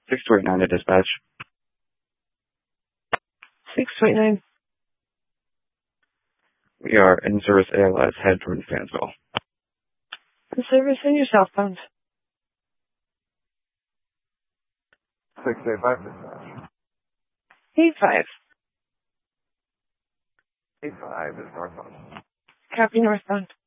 6289 to dispatch. 6289. We are in service ALS, head towards Fansville. In service in your southbound. 685 dispatch. 85. 85 is northbound. Copy northbound.